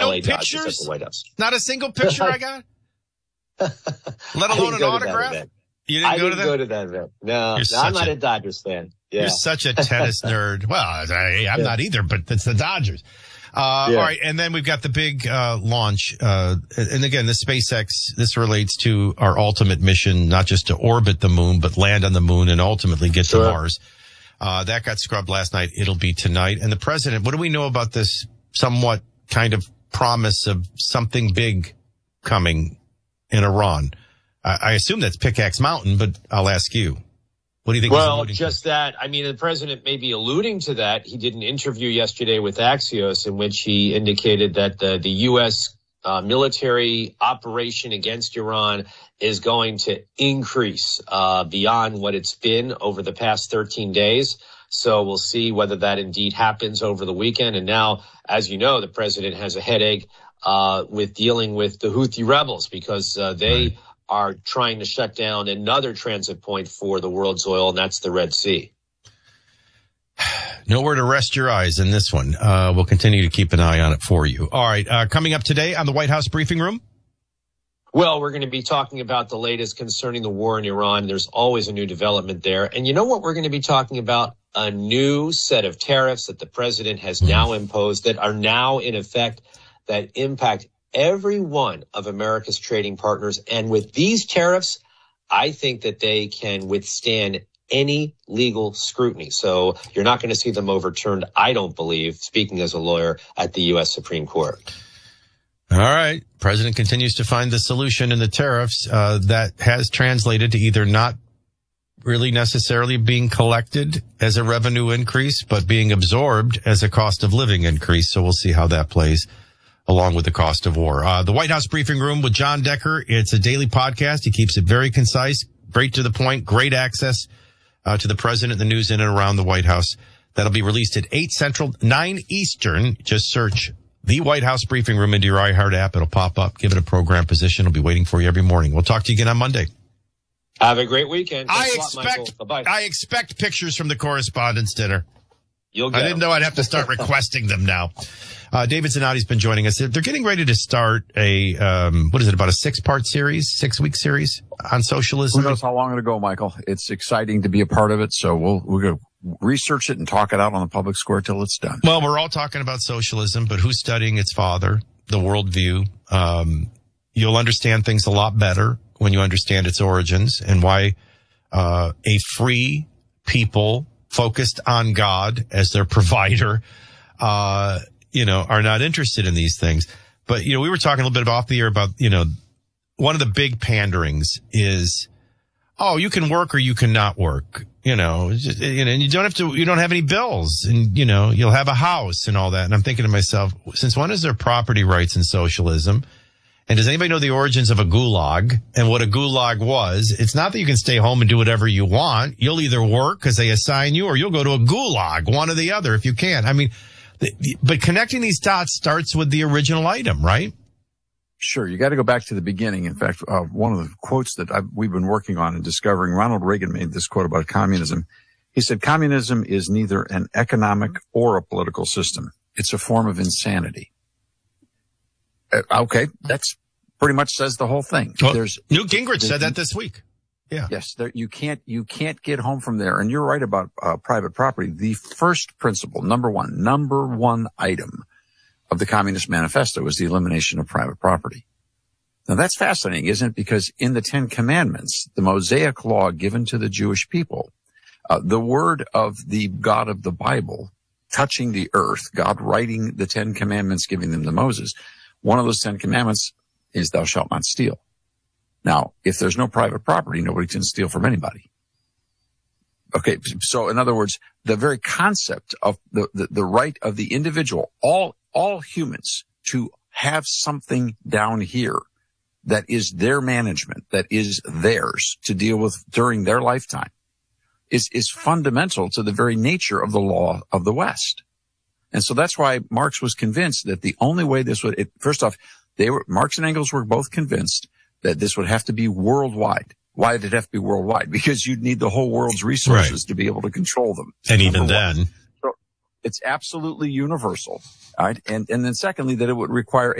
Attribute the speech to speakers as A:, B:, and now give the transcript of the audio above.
A: LA Dodgers at the White House.
B: Not a single picture I got? Let alone an autograph? You didn't
A: go to that event. No, I'm not a Dodgers fan. Yeah.
B: You're such a tennis nerd. Well, I'm not either, but it's the Dodgers. All right. And then we've got the big launch. And again, the SpaceX, this relates to our ultimate mission, not just to orbit the moon, but land on the moon and ultimately get to Mars. That got scrubbed last night. It'll be tonight. And the president, what do we know about this somewhat kind of promise of something big coming in Iran? I assume that's Pickaxe Mountain, but I'll ask you. What do you think?
A: Well, just that. I mean, the president may be alluding to that. He did an interview yesterday with Axios in which he indicated that the U.S. Military operation against Iran is going to increase beyond what it's been over the past 13 days. So we'll see whether that indeed happens over the weekend. And now, as you know, the president has a headache with dealing with the Houthi rebels because they are trying to shut down another transit point for the world's oil, and that's the Red Sea.
B: Nowhere to rest your eyes in this one. We'll continue to keep an eye on it for you. All right. Coming up today on the White House Briefing Room.
A: Well, we're going to be talking about the latest concerning the war in Iran. There's always a new development there. And you know what we're going to be talking about? A new set of tariffs that the president has now imposed that are now in effect that impact every one of America's trading partners. And with these tariffs, I think that they can withstand any legal scrutiny. So you're not going to see them overturned, I don't believe, speaking as a lawyer, at the U.S. Supreme Court.
B: All right. President continues to find the solution in the tariffs that has translated to either not really necessarily being collected as a revenue increase, but being absorbed as a cost of living increase. So we'll see how that plays along with the cost of war. The White House Briefing Room with John Decker. It's a daily podcast. He keeps it very concise, straight to the point, great access to the president, the news in and around the White House. That'll be released at 8 Central, 9 Eastern. Just search the White House Briefing Room into your iHeart app. It'll pop up. Give it a program position. It'll be waiting for you every morning. We'll talk to you again on Monday.
A: Have a great weekend.
B: I expect pictures from the Correspondents' Dinner.
A: You'll get
B: I didn't know I'd have to start requesting them now. David Zanotti's been joining us. They're getting ready to start about a 6-week series on socialism?
C: Who knows how long it'll go, Michael? It's exciting to be a part of it, so we're going to research it and talk it out on the public square till it's done.
B: Well, we're all talking about socialism, but who's studying its father, the worldview? You'll understand things a lot better when you understand its origins and why a free people focused on God as their provider are not interested in these things. But, we were talking a little bit off the air about, one of the big panderings is, you can work or you cannot work, and you don't have any bills and, you'll have a house and all that. And I'm thinking to myself, since when is there property rights in socialism? And does anybody know the origins of a gulag and what a gulag was? It's not that you can stay home and do whatever you want. You'll either work because they assign you or you'll go to a gulag, one or the other if you can. I mean, but connecting these dots starts with the original item, right?
C: Sure. You got to go back to the beginning. In fact, one of the quotes that we've been working on and discovering, Ronald Reagan made this quote about communism. He said, communism is neither an economic or a political system. It's a form of insanity. Okay. That's pretty much says the whole thing.
B: Well, Newt Gingrich said that this week. Yeah.
C: Yes. You can't get home from there. And you're right about private property. The first principle, number one item of the Communist Manifesto is the elimination of private property. Now that's fascinating, isn't it? Because in the 10 Commandments, the Mosaic law given to the Jewish people, the word of the God of the Bible touching the earth, God writing the 10 Commandments, giving them to Moses. One of those 10 Commandments is thou shalt not steal. Now, if there's no private property, nobody can steal from anybody. Okay. So in other words, the very concept of the right of the individual, all humans to have something down here that is their management, that is theirs to deal with during their lifetime is fundamental to the very nature of the law of the West. And so that's why Marx was convinced that the only way this would, first off, Marx and Engels were both convinced that this would have to be worldwide. Why did it have to be worldwide? Because you'd need the whole world's resources to be able to control them.
B: And even then.
C: So it's absolutely universal. All right. And then secondly, that it would require